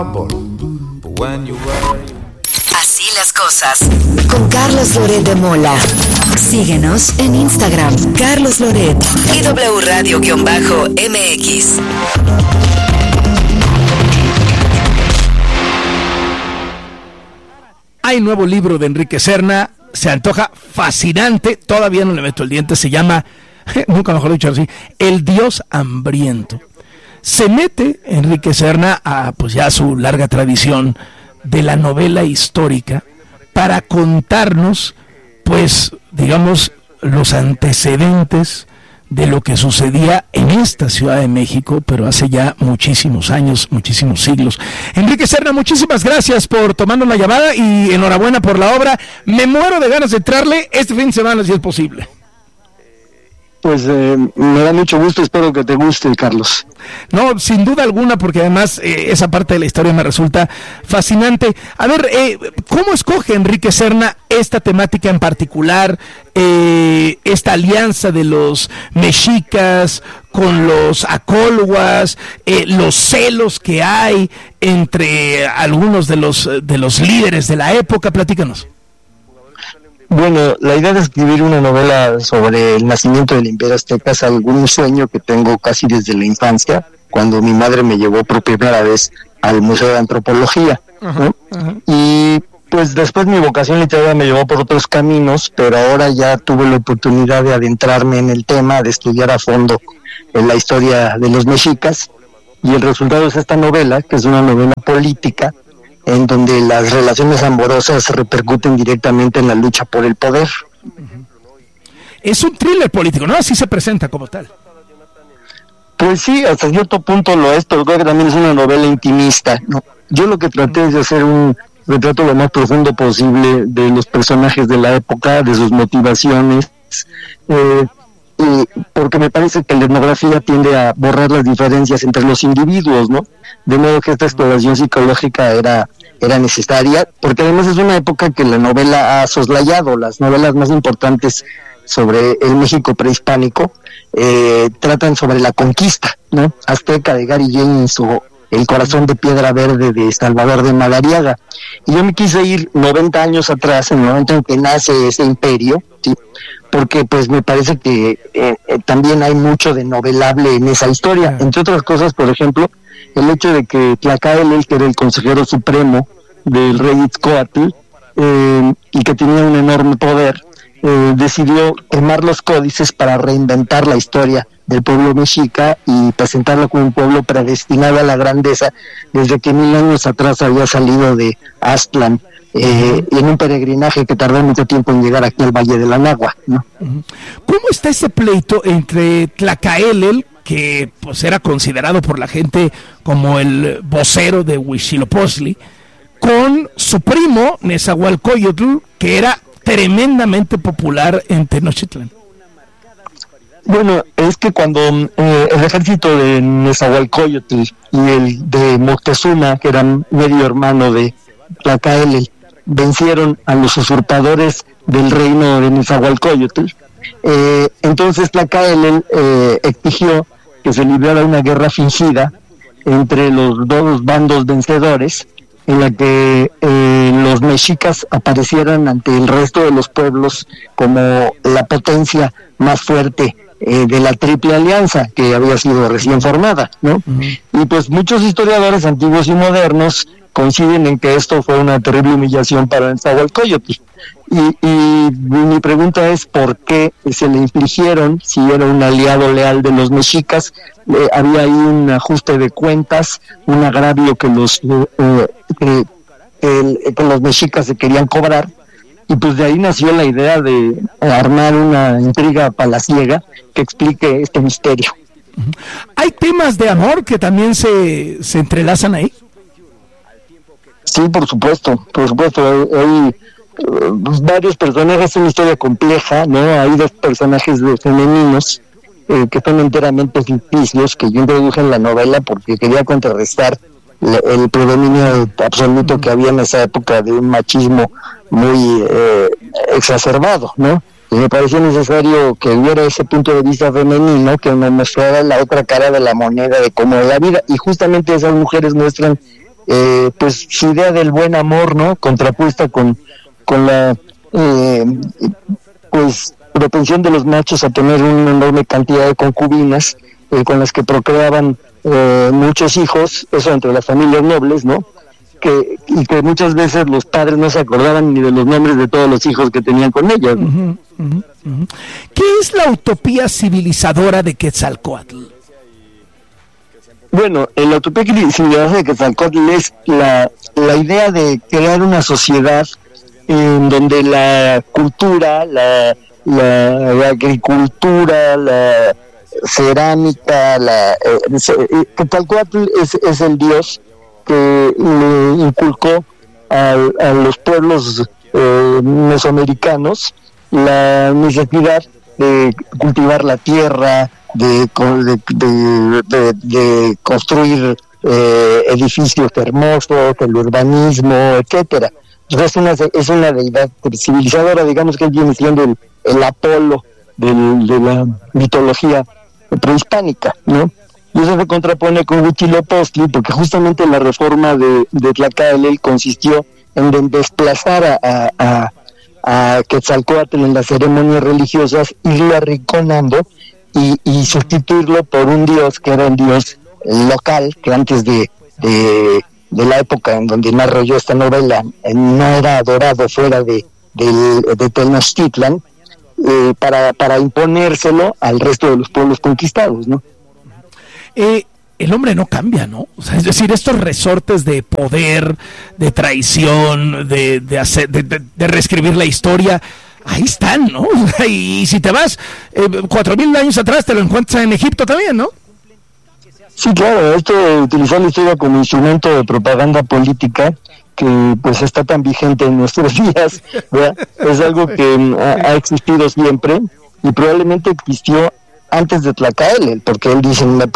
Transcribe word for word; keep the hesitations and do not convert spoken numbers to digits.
Así las cosas. Con Carlos Loret de Mola. Síguenos en Instagram, Carlos Loret y W Radio-M X. Hay nuevo libro de Enrique Serna, se antoja fascinante, todavía no le meto el diente, se llama, nunca mejor dicho así, El Dios Hambriento. Se mete Enrique Serna a pues ya su larga tradición de la novela histórica para contarnos, pues, digamos, los antecedentes de lo que sucedía en esta Ciudad de México, pero hace ya muchísimos años, muchísimos siglos. Enrique Serna, muchísimas gracias por tomarnos la llamada y enhorabuena por la obra. Me muero de ganas de entrarle este fin de semana, si es posible. Pues eh, me da mucho gusto, espero que te guste, Carlos. No, sin duda alguna, porque además eh, esa parte de la historia me resulta fascinante. A ver, eh, ¿cómo escoge Enrique Serna esta temática en particular, eh, esta alianza de los mexicas con los acólogas, eh, los celos que hay entre algunos de los, de los líderes de la época? Platícanos. Bueno, la idea de escribir una novela sobre el nacimiento del Imperio Azteca es algún sueño que tengo casi desde la infancia, cuando mi madre me llevó por primera vez al Museo de Antropología, ¿no? Uh-huh, uh-huh. Y pues después mi vocación literaria me llevó por otros caminos, pero ahora ya tuve la oportunidad de adentrarme en el tema, de estudiar a fondo en la historia de los mexicas, y el resultado es esta novela, que es una novela política, en donde las relaciones amorosas repercuten directamente en la lucha por el poder. Es un thriller político, ¿no? Así se presenta como tal. Pues sí, hasta cierto punto lo es, pero creo que también es una novela intimista, ¿no? Yo lo que traté es de hacer un retrato lo más profundo posible de los personajes de la época, de sus motivaciones, eh, eh, porque me parece que la etnografía tiende a borrar las diferencias entre los individuos, ¿no? De modo que esta exploración psicológica era, era necesaria, porque además es una época que la novela ha soslayado. Las novelas más importantes sobre el México prehispánico eh, tratan sobre la conquista, ¿no? Azteca, de Gary Jennings, o El corazón de piedra verde de Salvador de Madariaga. Y yo me quise ir noventa años atrás, en el momento en que nace ese imperio, ¿sí? Porque pues me parece que eh, eh, también hay mucho de novelable en esa historia. Entre otras cosas, por ejemplo, el hecho de que Tlacaelel, que era el consejero supremo del rey Itzcoatl, eh, y que tenía un enorme poder, eh, decidió quemar los códices para reinventar la historia del pueblo mexica y presentarlo como un pueblo predestinado a la grandeza, desde que mil años atrás había salido de Aztlán, eh, en un peregrinaje que tardó mucho tiempo en llegar aquí al Valle de la Náhuatl, ¿no? ¿Cómo está ese pleito entre Tlacaelel, que pues era considerado por la gente como el vocero de Huitzilopochtli, con su primo Nezahualcóyotl, que era tremendamente popular en Tenochtitlán? Bueno, es que cuando eh, el ejército de Nezahualcóyotl y el de Moctezuma, que eran medio hermano de Tlacaelel, vencieron a los usurpadores del reino de Nezahualcóyotl, eh, entonces Tlacaelel eh, exigió que se librara una guerra fingida entre los dos bandos vencedores, en la que eh, los mexicas aparecieran ante el resto de los pueblos como la potencia más fuerte eh, de la Triple Alianza, que había sido recién formada, ¿no? Uh-huh. Y pues muchos historiadores antiguos y modernos coinciden en que esto fue una terrible humillación para Nezahualcóyotl. Y, y mi pregunta es por qué se le infligieron, si era un aliado leal de los mexicas. Eh, había ahí un ajuste de cuentas, un agravio que los eh, eh, el, que los mexicas se querían cobrar, y pues de ahí nació la idea de armar una intriga palaciega que explique este misterio. ¿Hay temas de amor que también se, se entrelazan ahí? Sí, por supuesto, por supuesto, hay, hay uh, varios personajes, es una historia compleja, ¿no? Hay dos personajes de femeninos eh, que son enteramente ficticios, que yo introduje en la novela porque quería contrarrestar le, el predominio absoluto que había en esa época de un machismo muy eh, exacerbado, ¿no? Y me pareció necesario que hubiera ese punto de vista femenino que nos mostrara la otra cara de la moneda de cómo es la vida, y justamente esas mujeres muestran eh, pues su idea del buen amor, ¿no? Contrapuesta con, con la eh, pues propensión de los machos a tener una enorme cantidad de concubinas eh, con las que procreaban eh, muchos hijos, eso entre las familias nobles, ¿no? Que, y que muchas veces los padres no se acordaban ni de los nombres de todos los hijos que tenían con ellas, ¿no? Uh-huh, uh-huh, uh-huh. ¿Qué es la utopía civilizadora de Quetzalcóatl? Bueno, la utopía civilizadora de Quetzalcóatl es la, la idea de crear una sociedad en donde la cultura, la, la, la agricultura, la cerámica, la eh, Quetzalcóatl es, es el dios que le inculcó a, a los pueblos eh, mesoamericanos la necesidad de cultivar la tierra, de, de, de, de, de construir eh, edificios hermosos, el urbanismo, etcétera. Entonces es una, es una deidad civilizadora, digamos que él viene siendo el, el Apolo del, de la mitología prehispánica, ¿no? Y eso se contrapone con Huitzilopochtli, porque justamente la reforma de, de Tlacaelel consistió en desplazar a, a, a, a Quetzalcóatl en las ceremonias religiosas, irlo arrinconando y, y sustituirlo por un dios que era un dios local, que antes de, de, de la época en donde narro yo esta novela, no era adorado fuera de, de, de Tenochtitlan, eh, para, para imponérselo al resto de los pueblos conquistados, ¿no? Eh, el hombre no cambia, ¿no? O sea, es decir, estos resortes de poder, de traición, de, de, hacer, de, de, de reescribir la historia, ahí están, ¿no? Y, y si te vas eh, cuatro mil años atrás, te lo encuentras en Egipto también, ¿no? Sí, claro, esto de utilizar la historia como instrumento de propaganda política, que pues está tan vigente en nuestros días, ¿verdad? Es algo que ha, ha existido siempre y probablemente existió antes de Tlacaelel, porque él dice, me